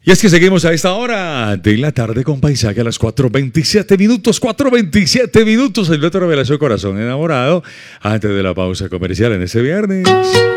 Y es que seguimos a esta hora de la tarde con Paisaje a las 4:27 minutos. 4:27 minutos. El Beto Revelación Corazón Enamorado. Antes de la pausa comercial en este viernes.